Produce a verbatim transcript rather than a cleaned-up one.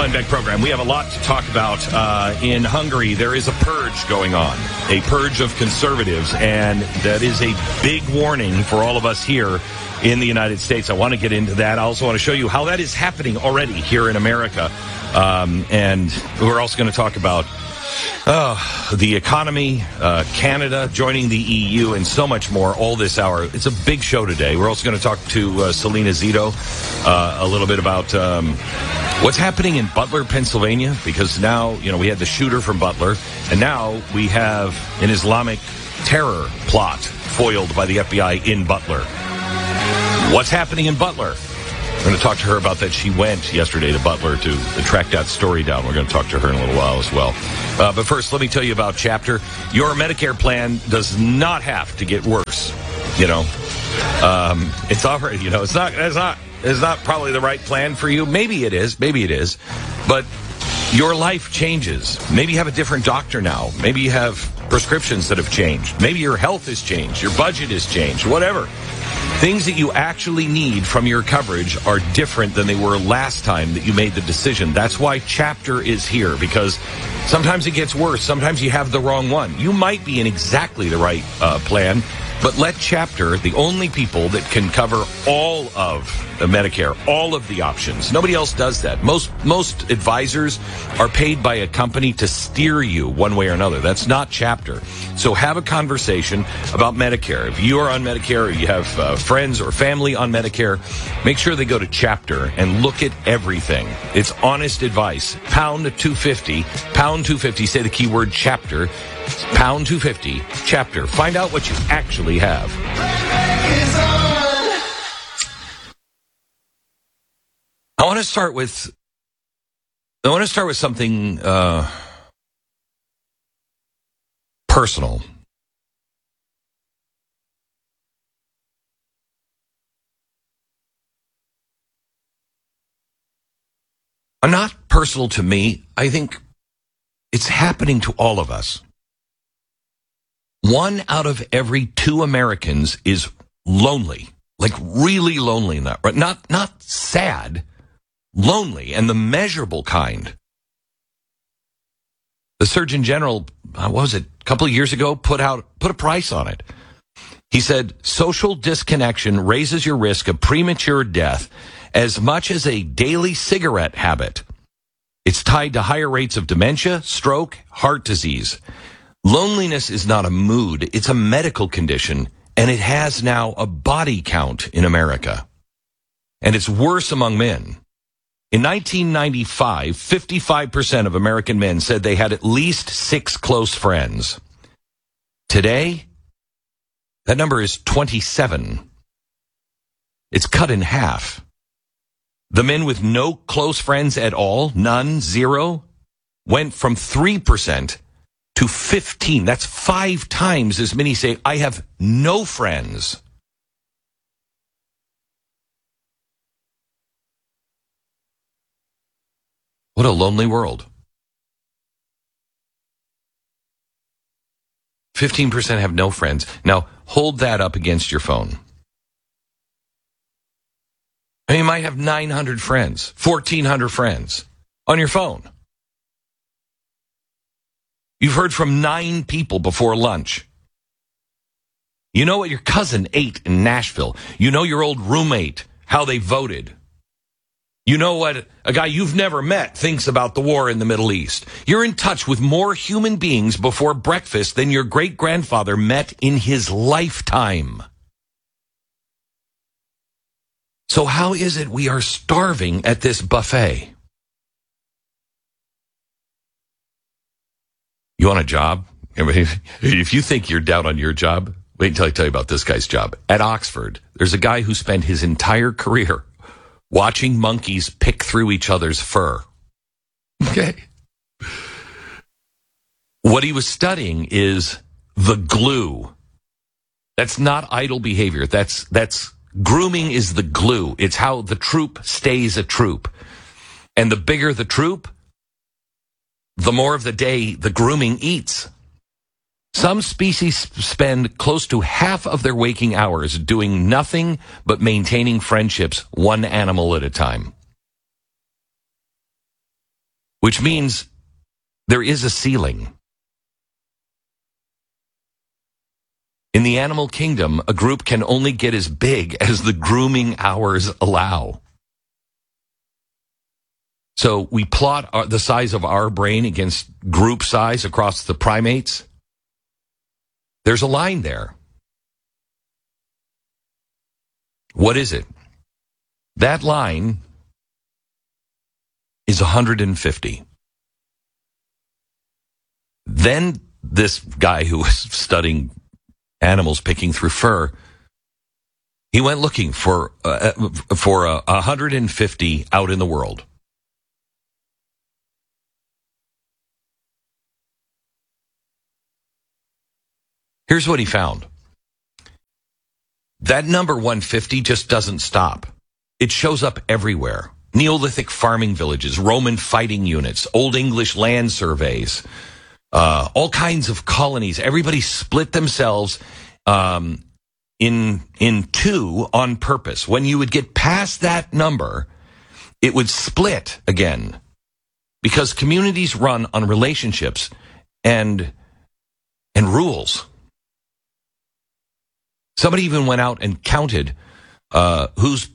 Glenn Beck program. We have a lot to talk about. Uh, in Hungary, there is a purge going on, a purge of conservatives, and that is a big warning for all of us here in the United States. I want to get into that. I also want to show you how that is happening already here in America. Um, and we're also going to talk about uh, the economy, uh, Canada joining the E U, and so much more all this hour. It's a big show today. We're also going to talk to uh, Selena Zito uh, a little bit about um, what's happening in Butler, Pennsylvania, because now, you know, we had the shooter from Butler, and now we have an Islamic terror plot foiled by the F B I in Butler. What's happening in Butler? We're going to talk to her about that. She went yesterday to Butler to track that story down. We're going to talk to her in a little while as well. Uh, but first, let me tell you about Chapter. Your Medicare plan does not have to get worse. You know, um, it's already, you know, it's not, it's not, it's not probably the right plan for you. Maybe it is. Maybe it is. But your life changes. Maybe you have a different doctor now. Maybe you have prescriptions that have changed. Maybe your health has changed. Your budget has changed. Whatever. Things that you actually need from your coverage are different than they were last time that you made the decision. That's why Chapter is here, because sometimes it gets worse. Sometimes you have the wrong one. You might be in exactly the right uh, plan, but let Chapter, the only people that can cover all of the Medicare, all of the options. Nobody else does that. Most most advisors are paid by a company to steer you one way or another. That's not Chapter. So have a conversation about Medicare. If you are on Medicare, or you have uh, friends or family on Medicare, make sure they go to Chapter and look at everything. It's honest advice. Pound two fifty, pound two fifty, say the keyword Chapter. Pound two fifty, Chapter. Find out what you actually have. I want to start with, I want to start with something uh, personal. Not personal to me. I think it's happening to all of us. One out of every two Americans is lonely, like really lonely, not not not sad, lonely, and the measurable kind. The Surgeon General, uh, what was it, a couple of years ago, put out put a price on it. He said social disconnection raises your risk of premature death as much as a daily cigarette habit. It's tied to higher rates of dementia, stroke, heart disease. Loneliness is not a mood, it's a medical condition, and it has now a body count in America. And it's worse among men. In nineteen ninety-five, fifty-five percent of American men said they had at least six close friends. Today, that number is twenty-seven. It's cut in half. The men with no close friends at all, none, zero, went from three percent to fifteen. That's five times as many say, I have no friends. What a lonely world. fifteen percent have no friends. Now, hold that up against your phone. I mean, you might have nine hundred friends, fourteen hundred friends on your phone. You've heard from nine people before lunch. You know what your cousin ate in Nashville. You know your old roommate, how they voted. You know what a guy you've never met thinks about the war in the Middle East. You're in touch with more human beings before breakfast than your great-grandfather met in his lifetime. So how is it we are starving at this buffet? You want a job? If you think you're down on your job, wait until I tell you about this guy's job. At Oxford, there's a guy who spent his entire career watching monkeys pick through each other's fur. Okay. What he was studying is the glue. That's not idle behavior. That's, that's, grooming is the glue. It's how the troop stays a troop. And the bigger the troop, the more of the day the grooming eats. Some species spend close to half of their waking hours doing nothing but maintaining friendships one animal at a time. which means there is a ceiling. In the animal kingdom, a group can only get as big as the grooming hours allow. So we plot our, the size of our brain against group size across the primates. There's a line there. What is it? That line is one hundred fifty. Then this guy who was studying animals picking through fur, he went looking for uh, for uh, one hundred fifty out in the world. Here's what he found. That number one hundred fifty just doesn't stop. It shows up everywhere. Neolithic farming villages, Roman fighting units, Old English land surveys, uh, all kinds of colonies. Everybody split themselves um, in in two on purpose. When you would get past that number, it would split again, because communities run on relationships and and rules. Somebody even went out and counted uh, whose